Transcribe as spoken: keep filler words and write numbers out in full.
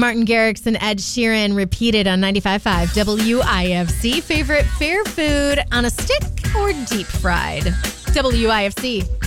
Martin Garrix and Ed Sheeran repeated on ninety-five point five W I F C. Favorite fair food on a stick or deep fried? W I F C.